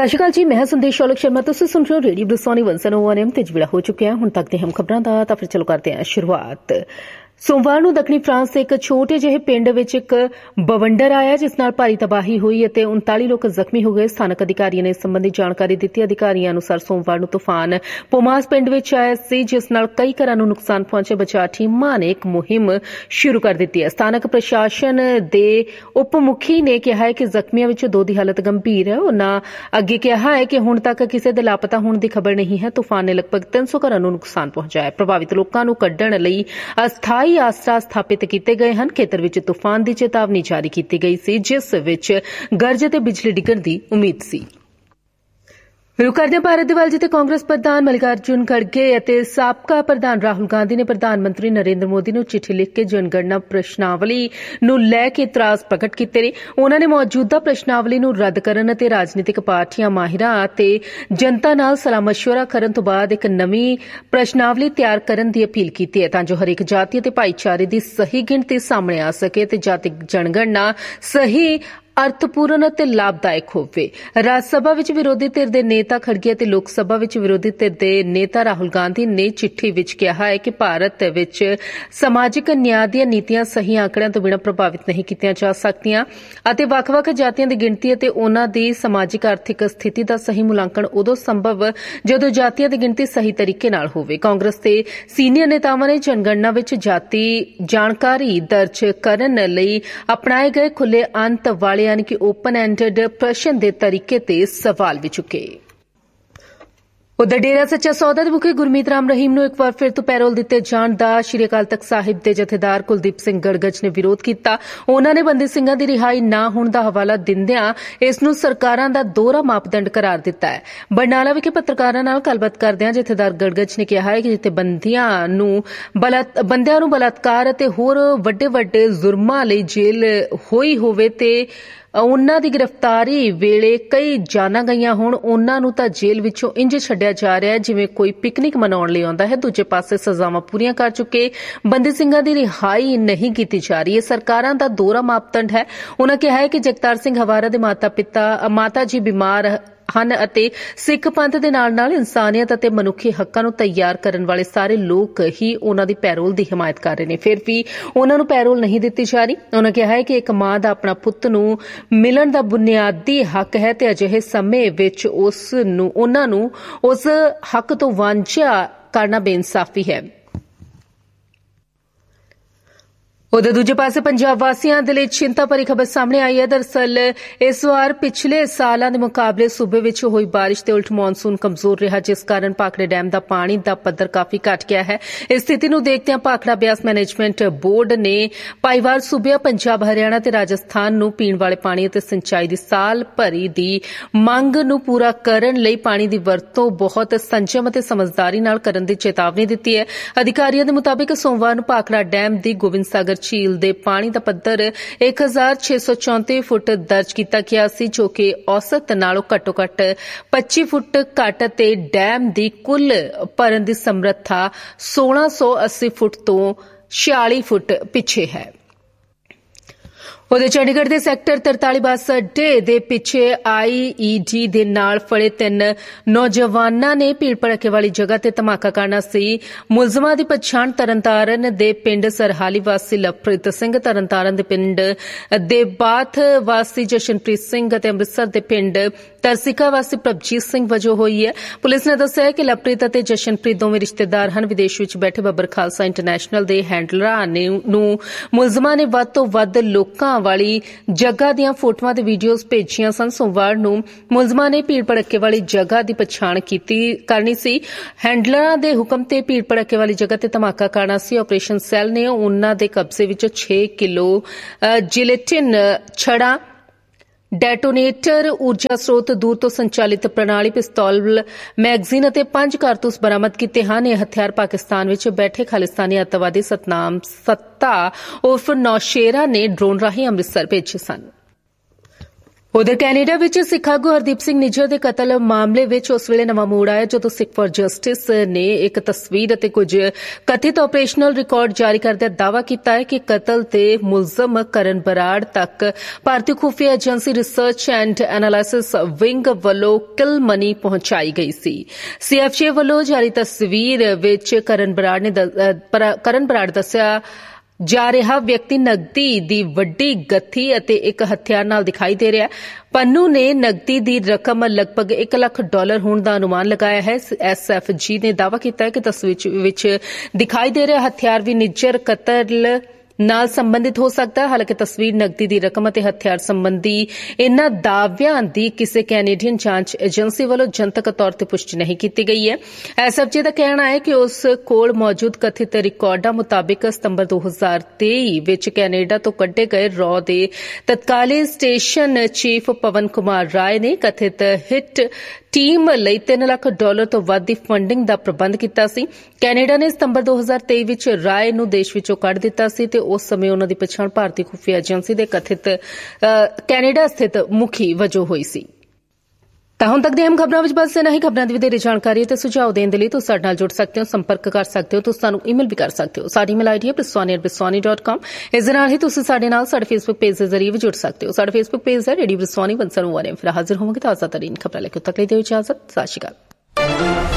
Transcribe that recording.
ਸਤਿ ਸ਼੍ਰੀ ਅਕਾਲ ਜੀ, ਮੈਂ ਸੰਦੇਸ਼ ਔਲਖ ਸ਼ਰਮਾ। ਤੁਸੀਂ ਸੁਣ ਰਹੇ ਹੋ ਰੇਡੀਓ ਬ੍ਰਿਸਟੋਨੀ 101 FM ਤੇ ਵੇਲਾ ਹੋ ਚੁੱਕਿਆ। ਹੁਣ ਤੱਕ ਦੇ ਹਮ ਖਬਰਾਂ ਦਾ ਤਾਂ ਫਿਰ ਚਲੋ ਕਰਦੇ ਹਾਂ ਸ਼ੁਰੂਆਤ। ਸੋਮਵਾਰ ਨੂੰ ਦੱਖਣੀ ਫਰਾਂਸ ਦੇ ਇੱਕ ਛੋਟੇ ਜਿਹੇ ਪਿੰਡ ਵਿੱਚ ਇੱਕ ਬਵੰਡਰ ਆਇਆ ਜਿਸ ਨਾਲ ਭਾਰੀ ਤਬਾਹੀ ਹੋਈ ਅਤੇ 39 ਲੋਕ ਜ਼ਖਮੀ ਹੋ ਗਏ। ਸਥਾਨਕ ਅਧਿਕਾਰੀਆਂ ਨੇ ਇਸ ਸੰਬੰਧੀ ਜਾਣਕਾਰੀ ਦਿੱਤੀ। ਅਧਿਕਾਰੀਆਂ ਅਨੁਸਾਰ ਸੋਮਵਾਰ ਨੂੰ ਤੂਫਾਨ ਪੋਮਾਸ ਪਿੰਡ ਵਿੱਚ ਆਇਆ ਸੀ ਜਿਸ ਨਾਲ ਕਈ ਘਰਾਂ ਨੂੰ ਨੁਕਸਾਨ ਪਹੁੰਚੇ। ਬਚਾਅ ਟੀਮਾਂ ਨੇ ਇੱਕ ਮੁਹਿੰਮ ਸ਼ੁਰੂ ਕਰ ਦਿੱਤੀ ਹੈ। ਸਥਾਨਕ ਪ੍ਰਸ਼ਾਸਨ ਦੇ ਉਪ ਮੁਖੀ ਨੇ ਕਿਹਾ ਹੈ ਕਿ ਜ਼ਖਮੀਆਂ ਵਿੱਚੋਂ 2 ਦੀ ਹਾਲਤ ਗੰਭੀਰ ਹੈ। ਉਨ੍ਹਾਂ ਅੱਗੇ ਕਿਹਾ ਹੈ ਕਿ ਹੁਣ ਤੱਕ ਕਿਸੇ ਦੇ ਲਾਪਤਾ ਹੋਣ ਦੀ ਖਬਰ ਨਹੀਂ ਹੈ। ਤੂਫਾਨ ਨੇ ਲਗਭਗ 300 ਘਰਾਂ ਨੂੰ ਨੁਕਸਾਨ ਪਹੁੰਚਾਇਆ। ਪ੍ਰਭਾਵਿਤ ਲੋਕਾਂ ਨੂੰ ਕੱਢਣ ਲਈ ਅਸਥਾਈ ਆਸਰਾ ਸਥਾਪਿਤ ਕੀਤੇ ਗਏ ਹਨ। ਖੇਤਰ ਵਿੱਚ ਤੂਫਾਨ ਦੀ ਚੇਤਾਵਨੀ ਜਾਰੀ ਕੀਤੀ ਗਈ ਸੀ ਜਿਸ ਵਿੱਚ ਗਰਜ ਅਤੇ ਬਿਜਲੀ ਡਿੱਗਣ ਦੀ ਉਮੀਦ ਸੀ। ਰੁਕ ਕਰਦੇ ਭਾਰਤ ਦੇ ਵੱਲ ਜਿੱਥੇ ਕਾਂਗਰਸ ਪ੍ਰਧਾਨ ਮਲਿਕਾਰਜੁਨ ਖੜਗੇ ਅਤੇ ਸਾਬਕਾ ਪ੍ਰਧਾਨ ਰਾਹੁਲ ਗਾਂਧੀ ਨੇ ਪ੍ਰਧਾਨ ਮੰਤਰੀ ਨਰਿੰਦਰ ਮੋਦੀ ਨੂੰ ਚਿੱਠੀ ਲਿਖ ਕੇ ਜਨਗਣਨਾ ਪ੍ਰਸ਼ਨਾਵਲੀ ਨੂੰ ਲੈ ਕੇ ਇਤਰਾਜ਼ ਪ੍ਰਗਟ ਕੀਤੇ ਨੇ। ਉਨ੍ਹਾਂ ਨੇ ਮੌਜੂਦਾ ਪ੍ਰਸ਼ਨਾਵਲੀ ਨੂੰ ਰੱਦ ਕਰਨ ਅਤੇ ਰਾਜਨੀਤਿਕ ਪਾਰਟੀਆਂ, ਮਾਹਿਰਾਂ ਅਤੇ ਜਨਤਾ ਨਾਲ ਸਲਾਹ ਮਸ਼ਵਰਾ ਕਰਨ ਤੋਂ ਬਾਅਦ ਇੱਕ ਨਵੀਂ ਪ੍ਰਸ਼ਨਾਵਲੀ ਤਿਆਰ ਕਰਨ ਦੀ ਅਪੀਲ ਕੀਤੀ ਹੈ ਤਾਂ ਜੋ ਹਰੇਕ ਜਾਤੀ ਅਤੇ ਭਾਈਚਾਰੇ ਦੀ ਸਹੀ ਗਿਣਤੀ ਸਾਹਮਣੇ ਆ ਸਕੇ ਅਤੇ ਜਾਤਿਕ ਜਨਗਣਨਾ ਸਹੀ, ਅਰਥਪੂਰਨ ਅਤੇ ਲਾਭਦਾਇਕ ਹੋਵੇ। ਰਾਜ ਸਭਾ ਵਿੱਚ ਵਿਰੋਧੀ ਧਿਰ ਦੇ ਨੇਤਾ ਖੜਗੇ ਅਤੇ ਲੋਕ ਸਭਾ ਵਿੱਚ ਵਿਰੋਧੀ ਧਿਰ ਦੇ ਨੇਤਾ ਰਾਹੁਲ ਗਾਂਧੀ ਨੇ ਚਿੱਠੀ ਵਿੱਚ ਕਿਹਾ ਹੈ ਕਿ ਭਾਰਤ ਵਿੱਚ ਸਮਾਜਿਕ ਨਿਆਂ ਦੀਆਂ ਨੀਤੀਆਂ ਸਹੀ ਆંકੜਿਆਂ ਤੋਂ ਬਿਨਾਂ ਪ੍ਰਭਾਵਿਤ ਨਹੀਂ ਕੀਤੀਆਂ ਜਾ ਸਕਦੀਆਂ ਅਤੇ ਵੱਖ-ਵੱਖ ਜਾਤੀਆਂ ਦੀ ਗਿਣਤੀ ਅਤੇ ਉਨ੍ਹਾਂ ਦੀ ਸਮਾਜਿਕ ਆਰਥਿਕ ਸਥਿਤੀ ਦਾ ਸਹੀ ਮੁਲਾਂਕਣ ਉਦੋਂ ਸੰਭਵ ਜਦੋਂ ਜਾਤੀਆਂ ਦੀ ਗਿਣਤੀ ਸਹੀ ਤਰੀਕੇ ਨਾਲ ਹੋਵੇ। ਕਾਂਗਰਸ ਦੇ ਸੀਨੀਅਰ ਨੇਤਾਵਾਂ ਨੇ ਜਨਗਣਨਾ ਵਿੱਚ ਜਾਤੀ ਜਾਣਕਾਰੀ ਦਰਜ ਕਰਨ ਲਈ ਅਪਣਾਏ ਗਏ ਖੁੱਲ੍ਹੇ ਅੰਤ ਵਾਲੇ ਯਾਨੀ ਕਿ ਓਪਨ ਐਂਡਡ ਪ੍ਰਸ਼ਨ ਦੇ ਤਰੀਕੇ ਤੇ ਸਵਾਲ ਵੀ ਚੁੱਕੇ। ਉਧਰ ਡੇਰਾ ਸੱਚਾ ਸੌਦਾ ਦੇ ਮੁਖੀ ਗੁਰਮੀਤ ਰਾਮ ਰਹੀਮ ਨੂੰ ਇੱਕ ਵਾਰ ਫਿਰ ਤੋਂ ਪੈਰੋਲ ਦਿੱਤੇ ਜਾਣ ਦਾ ਸ਼੍ਰੀ ਅਕਾਲ ਤਖ਼ਤ ਸਾਹਿਬ ਦੇ ਜਥੇਦਾਰ ਕੁਲਦੀਪ ਸਿੰਘ ਗੜਗਚ ਨੇ ਵਿਰੋਧ ਕੀਤਾ। ਉਨ੍ਹਾਂ ਨੇ ਬੰਦੀ ਸਿੰਘਾਂ ਦੀ ਰਿਹਾਈ ਨਾ ਹੋਣ ਦਾ ਹਵਾਲਾ ਦਿੰਦਿਆਂ ਇਸ ਨੂੰ ਸਰਕਾਰਾਂ ਦਾ ਦੋਹਰਾ ਮਾਪਦੰਡ ਕਰਾਰ ਦਿੱਤਾ ਹੈ। ਬਰਨਾਲਾ ਵਿਖੇ ਪੱਤਰਕਾਰਾਂ ਨਾਲ ਗੱਲਬਾਤ ਕਰਦਿਆਂ ਜਥੇਦਾਰ ਗੜਗਚ ਨੇ ਕਿਹਾ ਹੈ ਕਿ ਜਿੱਥੇ ਬੰਦਿਆਂ ਨੂੰ ਬਲਾਤਕਾਰ ਅਤੇ ਹੋਰ ਵੱਡੇ ਜ਼ੁਰਮਾਂ ਲਈ ਜੇਲ੍ਹ ਹੋਈ ਹੋਵੇ ਤੇ ਉਨ੍ਹਾਂ ਦੀ ਗ੍ਰਿਫਤਾਰੀ ਵੇਲੇ ਕਈ ਜਾਨਾਂ ਗਈਆਂ ਹੋਣ, ਉਨ੍ਹਾਂ ਨੂੰ ਤਾਂ ਜੇਲ੍ਹ ਵਿੱਚੋਂ ਇੰਜ ਛੱਡਿਆ ਜਾ ਰਿਹਾ ਹੈ ਜਿਵੇਂ ਕੋਈ ਪਿਕਨਿਕ ਮਨਾਉਣ ਲਈ ਆਉਂਦਾ ਹੈ। ਦੂਜੇ ਪਾਸੇ ਸਜ਼ਾਵਾਂ ਪੂਰੀਆਂ ਕਰ ਚੁੱਕੇ ਬੰਦੀ ਸਿੰਘਾਂ ਦੀ ਰਿਹਾਈ ਨਹੀਂ ਕੀਤੀ ਜਾ ਰਹੀ। ਇਹ ਸਰਕਾਰਾਂ ਦਾ ਦੋਹਰਾ ਮਾਪਦੰਡ ਹੈ। ਉਨ੍ਹਾਂ ਕਿਹਾ ਹੈ ਕਿ ਜਗਤਾਰ ਸਿੰਘ ਹਵਾਰਾ ਦੇ ਮਾਤਾ ਜੀ ਬਿਮਾਰ ਹਨ ਅਤੇ ਸਿੱਖ ਪੰਥ ਦੇ ਨਾਲ-ਨਾਲ ਇਨਸਾਨੀਅਤ ਅਤੇ ਮਨੁੱਖੀ ਹੱਕਾਂ ਨੂੰ ਤਿਆਰ ਕਰਨ ਵਾਲੇ ਸਾਰੇ ਲੋਕ ਹੀ ਉਨ੍ਹਾਂ ਦੀ ਪੈਰੋਲ ਦੀ ਹਮਾਇਤ ਕਰ ਰਹੇ ਨੇ। ਫਿਰ ਵੀ ਉਨ੍ਹਾਂ ਨੂੰ ਪੈਰੋਲ ਨਹੀਂ ਦਿੱਤੀ ਜਾ ਰਹੀ। ਉਨ੍ਹਾਂ ਕਿਹਾ ਹੈ ਕਿ ਇੱਕ ਮਾਂ ਦਾ ਆਪਣਾ ਪੁੱਤ ਨੂੰ ਮਿਲਣ ਦਾ ਬੁਨਿਆਦੀ ਹੱਕ ਹੈ ਤੇ ਅਜਿਹੇ ਸਮੇਂ ਵਿੱਚ ਉਨ੍ਹਾਂ ਨੂੰ ਉਸ ਹੱਕ ਤੋਂ ਵਾਂਝਾ ਕਰਨਾ ਬੇਇਨਸਾਫੀ ਹੈ। ਉਧਰ ਦੂਜੇ ਪਾਸੇ ਪੰਜਾਬ ਵਾਸੀਆਂ ਦੇ ਲਈ ਚਿੰਤਾ ਭਰੀ ਖਬਰ ਸਾਹਮਣੇ ਆਈ ਹੈ। ਦਰਅਸਲ ਇਸ ਵਾਰ ਪਿਛਲੇ ਸਾਲਾਂ ਦੇ ਮੁਕਾਬਲੇ ਸੂਬੇ ਵਿੱਚ ਹੋਈ ਬਾਰਿਸ਼ ਤੇ ਉਲਟ ਮੌਨਸੂਨ ਕਮਜ਼ੋਰ ਰਿਹਾ ਜਿਸ ਕਾਰਨ ਭਾਖੜੇ ਡੈਮ ਦਾ ਪਾਣੀ ਦਾ ਪੱਧਰ ਕਾਫੀ ਘਟ ਗਿਆ ਹੈ। ਇਸ ਸਥਿਤੀ ਨੂੰ ਦੇਖਦਿਆਂ ਭਾਖੜਾ ਬਿਆਸ ਮੈਨੇਜਮੈਂਟ ਬੋਰਡ ਨੇ ਭਾਈਵਾਲ ਸੂਬਿਆਂ ਪੰਜਾਬ, ਹਰਿਆਣਾ ਤੇ ਰਾਜਸਥਾਨ ਨੂੰ ਪੀਣ ਵਾਲੇ ਪਾਣੀ ਅਤੇ ਸਿੰਚਾਈ ਦੀ ਸਾਲ ਭਰੀ ਦੀ ਮੰਗ ਨੂੰ ਪੂਰਾ ਕਰਨ ਲਈ ਪਾਣੀ ਦੀ ਵਰਤੋਂ ਬਹੁਤ ਸੰਜਮ ਅਤੇ ਸਮਝਦਾਰੀ ਨਾਲ ਕਰਨ ਦੀ ਚੇਤਾਵਨੀ ਦਿੱਤੀ ਹੈ। ਅਧਿਕਾਰੀਆਂ ਦੇ ਮੁਤਾਬਿਕ ਸੋਮਵਾਰ ਨੂੰ ਭਾਖੜਾ ਡੈਮ ਦੀ ਗੋਬਿੰਦ ਸਾਗਰ ਝੀਲ ਦੇ ਪਾਣੀ ਦਾ ਪੱਧਰ 1634 ਫੁੱਟ ਦਰਜ ਕੀਤਾ ਗਿਆ ਸੀ ਜੋ ਕਿ ਔਸਤ ਨਾਲੋਂ ਘੱਟੋ-ਘੱਟ 25 ਫੁੱਟ ਘੱਟ ਅਤੇ ਡੈਮ ਦੀ ਕੁੱਲ ਭਰਨ ਦੀ ਸਮਰੱਥਾ 1680 ਫੁੱਟ ਤੋਂ 46 ਫੁੱਟ ਪਿੱਛੇ ਹੈ। ਉਧਰ ਚੰਡੀਗੜ੍ਹ ਦੇ ਸੈਕਟਰ 43 ਬੱਸ ਅੱਡੇ ਦੇ ਪਿੱਛੇ IED ਦੇ ਨਾਲ ਫੜੇ 3 ਨੌਜਵਾਨਾਂ ਨੇ ਭੀੜ ਭੜੱਕੇ ਵਾਲੀ ਜਗ੍ਹਾ ਤੇ ਧਮਾਕਾ ਕਰਨਾ ਸੀ। ਮੁਲਜ਼ਮਾਂ ਦੀ ਪਛਾਣ ਤਰਨਤਾਰਨ ਦੇ ਪਿੰਡ ਸਰਹਾਲੀ ਵਾਸੀ ਲਵਪ੍ਰੀਤ ਸਿੰਘ, ਤਰਨਤਾਰਨ ਦੇ ਪਿੰਡ ਦੇਬਾਥ ਵਾਸੀ ਜਸ਼ਨਪ੍ਰੀਤ ਸਿੰਘ ਅਤੇ ਅੰਮ੍ਰਿਤਸਰ ਦੇ ਪਿੰਡ ਤਰਸਿਕਾ ਵਾਸੀ ਪ੍ਰਭਜੀਤ ਸਿੰਘ ਵਜੋਂ ਹੋਈ ਹੈ। ਪੁਲਿਸ ਨੇ ਦੱਸਿਆ ਕਿ ਲਵਪ੍ਰੀਤ ਅਤੇ ਜਸ਼ਨਪ੍ਰੀਤ ਦੋਵੇਂ ਰਿਸ਼ਤੇਦਾਰ ਹਨ। ਵਿਦੇਸ਼ ਵਿੱਚ ਬੈਠੇ ਬੱਬਰ ਖਾਲਸਾ ਇੰਟਰਨੈਸ਼ਨਲ ਦੇ ਹੈਂਡਲਰਾਂ ਨੂੰ ਮੁਲਜ਼ਮਾਂ ਨੇ ਵੱਧ ਤੋਂ ਵੱਧ ਲੋਕਾਂ ਵਾਲੀ ਜਗ੍ਹਾ ਦੀਆਂ ਫੋਟੋਆਂ ਤੇ ਵੀਡੀਓਜ਼ ਭੇਜੀਆਂ ਸਨ। ਸੋਮਵਾਰ ਨੂੰ ਮੁਲਜ਼ਮਾਂ ਨੇ ਭੀੜ ਭੜੱਕੇ ਵਾਲੀ ਜਗ੍ਹਾ ਦੀ ਪਛਾਣ ਕਰਨੀ ਸੀ। ਹੈਂਡਲਰਾਂ ਦੇ ਹੁਕਮ ਤੇ ਭੀੜ ਭੜੱਕੇ ਵਾਲੀ ਜਗ੍ਹਾ ਤੇ ਧਮਾਕਾ ਕਰਨਾ ਸੀ। ਆਪਰੇਸ਼ਨ ਸੈੱਲ ਨੇ ਉਨ੍ਹਾਂ ਦੇ ਕਬਜ਼ੇ ਵਿੱਚੋਂ 6 ਕਿਲੋ ਜਿਲੇਟਿਨ ਛੜਾਂ, ਡੈਟੋਨੇਟਰ, ਊਰਜਾ ਸਰੋਤ, ਦੂਰ ਤੋਂ ਸੰਚਾਲਿਤ ਪ੍ਰਣਾਲੀ, ਪਿਸਤੌਲ, ਮੈਗਜ਼ੀਨ ਅਤੇ 5 ਕਾਰਤੂਸ ਬਰਾਮਦ ਕੀਤੇ ਹਨ। ਇਹ ਹਥਿਆਰ ਪਾਕਿਸਤਾਨ ਵਿੱਚ ਬੈਠੇ ਖਾਲਿਸਤਾਨੀ ਅੱਤਵਾਦੀ ਸਤਨਾਮ ਸੱਤਾ ਉਰਫ ਨੌਸ਼ੇਰਾ ਨੇ ਡਰੋਨ ਰਾਹੀਂ ਅੰਮ੍ਰਿਤਸਰ ਭੇਜੇ ਸਨ। उधर कैनेडा विच सिख आगू हरदीप सिंह निज्जर के कतल मामले विच उस वेले नवां मोड़ आया जदों सिख फॉर जस्टिस ने एक तस्वीर अते कुछ कथित ऑपरेशनल रिकॉर्ड जारी करदे दावा कीता है कि कतल ते मुलजम करण बराड़ तक भारतीय खुफिया agency research and analysis wing वल्लों किल मनी पहुंचाई गई सी। सीएफजे वल्लों जारी तस्वीर विच करण बराड़ दस्सिया जा रहा व्यक्ति नगदी दी वड्डी गत्थी अते एक हथियार नाल दिखाई दे रहा है। पन्नू ने नगदी दी रकम लगभग $1 लाख होने का अनुमान लगाया है। एसएफजी ने दावा किया है कि तस्वीर विच दिखाई दे रहा हथियार भी निज्जर कतल नाल संबंधित हो सकता है। हालांकि तस्वीर नगदी दी रकम अते हथियार संबंधी इन्हां दावियां दी किसी कैनेडियन जांच एजेंसी वालों जनतक तौर पर पुष्टि नहीं की गई है। एसएफजी का कहना है कि उस कोल मौजूद कथित रिकॉर्डां मुताबिक सितंबर 2023 विच कैनेडा तो कड्ढे गए रॉ दे तत्काली स्टेशन चीफ पवन कुमार राय ने कथित हिट टीम ਲਈ $3 लाख ਤੋਂ ਵੱਧ ਦੀ ਫੰਡਿੰਗ ਦਾ ਪ੍ਰਬੰਧ ਕੀਤਾ ਸੀ। ਕੈਨੇਡਾ ਨੇ ਸਤੰਬਰ 2023 ਵਿੱਚ ਰਾਏ ਨੂੰ ਦੇਸ਼ ਵਿੱਚੋਂ ਕੱਢ ਦਿੱਤਾ ਸੀ ਤੇ ਉਸ ਸਮੇਂ ਉਹਨਾਂ ਦੀ ਪਛਾਣ ਭਾਰਤੀ ਖੁਫੀਆ ਏਜੰਸੀ ਦੇ ਕਥਿਤ ਕੈਨੇਡਾ ਸਥਿਤ ਮੁਖੀ ਵਜੋਂ ਹੋਈ ਸੀ। ਤਾਂ ਹੁਣ ਤੱਕ ਦੇ ਅਹਿਮ ਖਬਰਾਂ ਵਿੱਚ ਬਸ ਇਨਾ ਹੀ। ਖਬਰਾਂ ਦੀ ਵਧੇਰੇ ਜਾਣਕਾਰੀ ਤੇ ਸੁਝਾਅ ਦੇਣ ਦੇ ਲਈ ਤੁਸੀਂ ਸਾਡੇ ਨਾਲ ਜੁੜ ਸਕਦੇ ਹੋ, ਸੰਪਰਕ ਕਰ ਸਕਦੇ ਹੋ, ਤੁਸੀਂ ਸਾਨੂੰ ਈਮੇਲ ਵੀ ਕਰ ਸਕਦੇ ਹੋ। ਸਾਡੀ ਈਮੇਲ ਆਈਡੀ ਹੈ biswani@biswani.com। ਇਸ ਦੇ ਨਾਲ ਹੀ ਤੁਸੀਂ ਸਾਡੇ ਨਾਲ ਸਾਡੇ ਫੇਸਬੁੱਕ ਪੇਜ ਦੇ ਜ਼ਰੀਏ ਵੀ ਜੁੜ ਸਕਦੇ ਹੋ। ਸਾਡਾ ਫੇਸਬੁੱਕ ਪੇਜ ਹੈ ਰੇਡੀਓ ਬਿਸਵਾਨੀ 101 FM। ਫਿਰ ਹਾਜ਼ਰ ਹੋਵਾਂਗੇ ਤਾਜ਼ਾ ਤਰੀਨ ਖਬਰਾਂ ਲੈ ਕੇ। ਤੱਕ ਲਈ ਦਿਓ ਇਜਾਜ਼ਤ। ਸਤਿ ਸ਼੍ਰੀ ਅਕਾਲ।